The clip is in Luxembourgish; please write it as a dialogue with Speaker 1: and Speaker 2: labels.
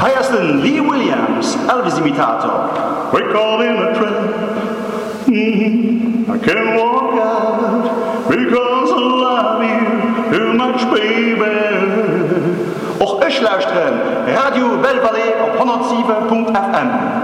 Speaker 1: Feiersten Lee Williams, Elvis-Imitator.
Speaker 2: We call in a trap. I can't walk out because I love you too much, baby.
Speaker 1: Och ich luisteren Radio Belle Vallée op 107.fm.